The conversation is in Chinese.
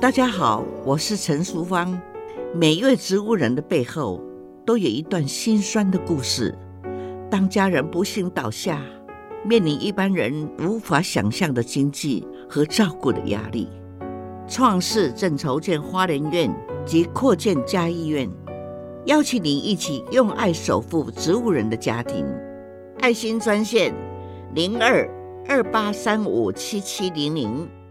大家好，我是陈淑芳。每一位植物人的背后都有一段心酸的故事。当家人不幸倒下，面临一般人无法想象的经济和照顾的压力，创世正筹建花莲院及扩建嘉义院，邀请您一起用爱守护植物人的家庭。爱心专线02-2835-7700。